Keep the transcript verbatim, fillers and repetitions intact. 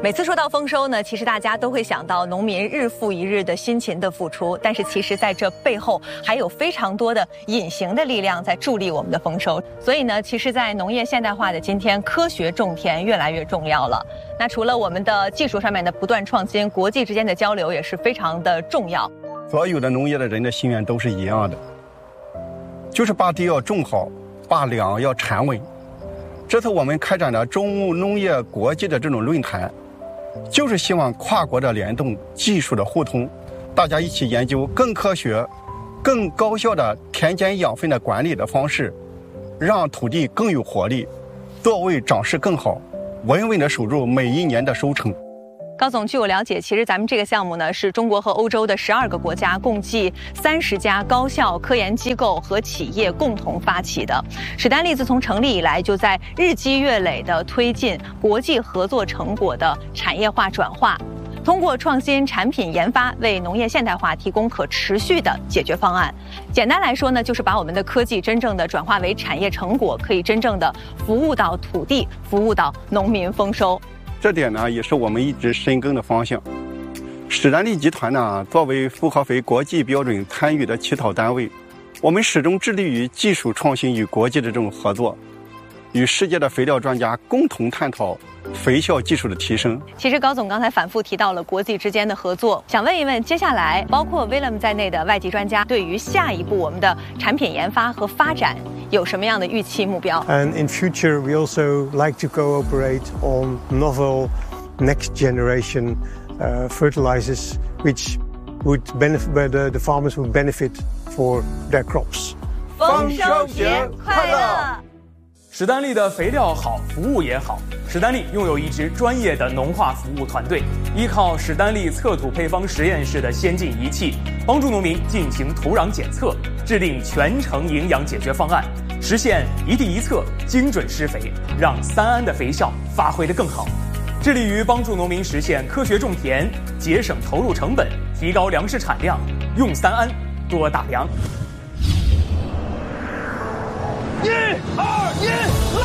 每次说到丰收呢，其实大家都会想到农民日复一日的辛勤的付出，但是其实在这背后还有非常多的隐形的力量在助力我们的丰收。所以呢，其实在农业现代化的今天，科学种田越来越重要了。那除了我们的技术上面的不断创新，国际之间的交流也是非常的重要。 所有的农业的人的心愿都是一样的，就是把地要种好，把粮要产稳。这次我们开展的中农业国际的这种论坛，就是希望跨国的联动、技术的互通，大家一起研究更科学、更高效的田间养分的管理的方式，让土地更有活力，作物长势更好，稳稳地守住每一年的收成。 高总，据我了解，其实咱们这个项目呢，是中国和欧洲的十二个国家共计三十家高校、科研机构和企业共同发起的。史丹利自从成立以来，就在日积月累地推进国际合作成果的产业化转化，通过创新产品研发，为农业现代化提供可持续的解决方案。简单来说呢，就是把我们的科技真正的转化为产业成果，可以真正的服务到土地，服务到农民丰收。 这点呢，也是我们一直深耕的方向。史丹利集团呢，作为复合肥国际标准参与的起草单位，我们始终致力于技术创新与国际的这种合作，与世界的肥料专家共同探讨肥效技术的提升。 其实高总刚才反复提到了国际之间的合作，想问一问，接下来包括 Willem 在内的外籍专家对于下一步我们的产品研发和发展有什么样的预期目标？ And in future, we also like to cooperate on novel next generation uh, fertilizers, which would benefit, where the, the farmers would benefit for their crops. 丰收节快乐！ 史丹利的肥料好，服务也好。史丹利拥有一支专业的农化服务团队，依靠史丹利测土配方实验室的先进仪器，帮助农民进行土壤检测，制定全程营养解决方案，实现一地一测、精准施肥，让三安的肥效发挥得更好。致力于帮助农民实现科学种田，节省投入成本，提高粮食产量，用三安，多打粮。 一二一。